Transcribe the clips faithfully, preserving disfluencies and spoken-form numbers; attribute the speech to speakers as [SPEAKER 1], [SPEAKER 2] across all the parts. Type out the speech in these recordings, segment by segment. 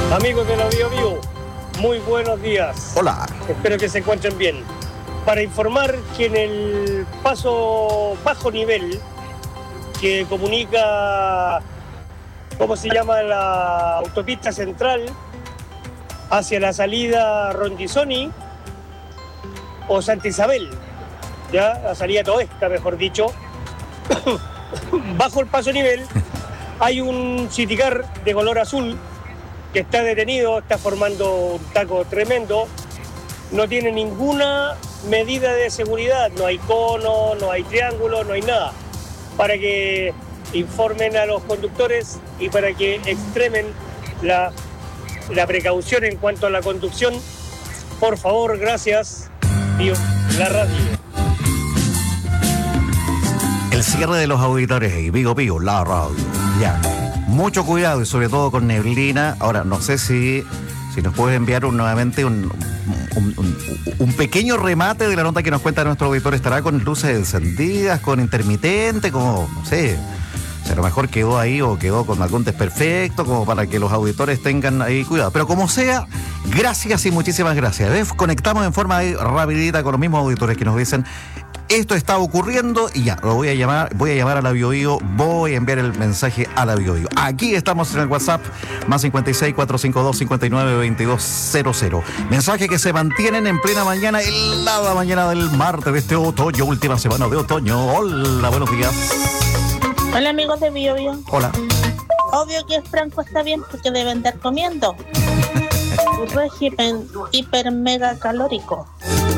[SPEAKER 1] Amigos de la Bio Bio, muy buenos días.
[SPEAKER 2] Hola.
[SPEAKER 1] Espero que se encuentren bien. Para informar que en el paso bajo nivel que comunica, ¿cómo se llama?, la autopista central hacia la salida Rondizoni o Santa Isabel, ya, la salida Toesca, mejor dicho, bajo el paso nivel hay un citicar de color azul que está detenido, está formando un taco tremendo, no tiene ninguna medida de seguridad, no hay cono, no hay triángulo, no hay nada, para que informen a los conductores y para que extremen la, la precaución en cuanto a la conducción. Por favor, gracias. Bio, la radio.
[SPEAKER 2] El cierre de los auditores y Vigo Vigo, la radio. Ya. Mucho cuidado y sobre todo con neblina. Ahora, no sé si, si nos puedes enviar un, nuevamente un, un, un, un pequeño remate de la nota que nos cuenta nuestro auditor. ¿Estará con luces encendidas, con intermitente, como, no sé, si a lo mejor quedó ahí o quedó con algún desperfecto, como para que los auditores tengan ahí cuidado? Pero como sea, gracias y muchísimas gracias. ¿Ves? Conectamos en forma ahí rapidita con los mismos auditores que nos dicen: esto está ocurriendo y ya, lo voy a llamar, voy a llamar a la Bio Bio, voy a enviar el mensaje a la Bio Bio. Aquí estamos en el WhatsApp, más cincuenta y seis, cuatrocientos cincuenta y dos, cincuenta y nueve, veintidós cero cero. Mensaje que se mantienen en plena mañana, helada mañana del martes de este otoño, última semana de otoño. Hola, buenos días.
[SPEAKER 3] Hola, amigos de Bio Bio.
[SPEAKER 2] Hola.
[SPEAKER 3] Obvio que Franco está bien porque debe andar comiendo. Un régimen hiper mega calórico.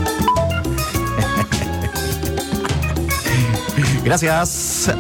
[SPEAKER 2] Gracias.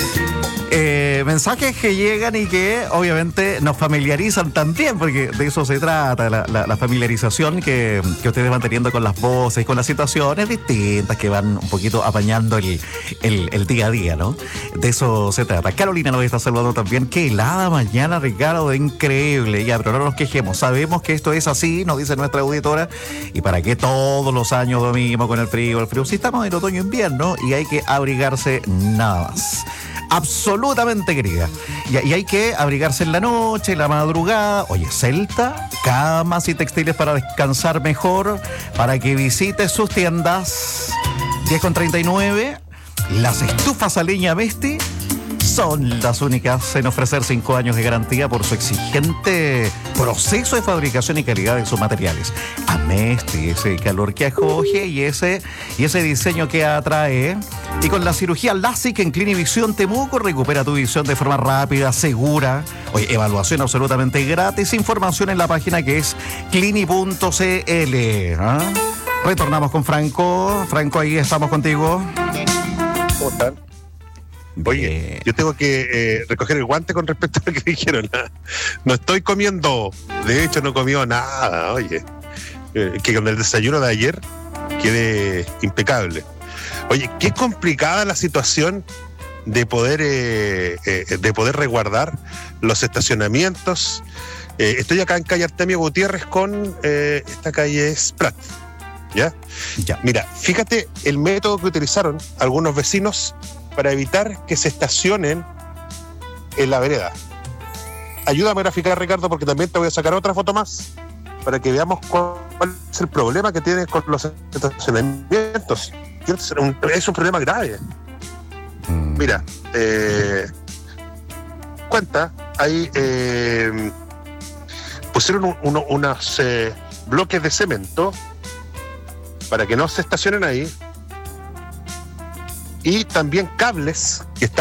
[SPEAKER 2] Eh, mensajes que llegan y que obviamente nos familiarizan también, porque de eso se trata, la, la, la familiarización que, que ustedes van teniendo con las voces, con las situaciones distintas que van un poquito apañando el, el, el día a día, ¿no? De eso se trata. Carolina nos está saludando también. Qué helada mañana, Ricardo, increíble. Ya, pero no nos quejemos. Sabemos que esto es así, nos dice nuestra auditora. ¿Y para qué todos los años lo mismo con el frío, el frío? Si estamos en otoño-invierno y hay que abrigarse nada más. Absolutamente, querida. Y, y hay que abrigarse en la noche, en la madrugada. Oye, Celta, camas y textiles para descansar mejor, para que visites sus tiendas. diez con treinta y nueve. Las estufas a leña Besti son las únicas en ofrecer cinco años de garantía por su exigente proceso de fabricación y calidad de sus materiales. Amesti, ese calor que acoge y ese, y ese diseño que atrae. Y con la cirugía LASIK en Clinivisión Temuco, recupera tu visión de forma rápida, segura. Oye, evaluación absolutamente gratis. Información en la página que es clini punto c l. ¿Ah? Retornamos con Franco. Franco, ahí estamos contigo.
[SPEAKER 4] ¿Cómo están? Oye, Bien. yo tengo que eh, recoger el guante con respecto a lo que dijeron. No estoy comiendo. De hecho, no comió nada. Oye, eh, que con el desayuno de ayer quede impecable. Oye, qué complicada la situación de poder eh, eh, de poder resguardar los estacionamientos. Eh, estoy acá en calle Artemio Gutiérrez con eh, esta calle es Prat. ¿Ya?
[SPEAKER 2] Ya.
[SPEAKER 4] Mira, fíjate el método que utilizaron algunos vecinos para evitar que se estacionen en la vereda. Ayúdame a graficar, Ricardo, porque también te voy a sacar otra foto más para que veamos cuál es el problema que tienen con los estacionamientos. Es un problema grave.
[SPEAKER 2] Mm.
[SPEAKER 4] Mira, eh, cuenta, ahí eh, pusieron un, uno, unos eh, bloques de cemento para que no se estacionen ahí, y también cables que están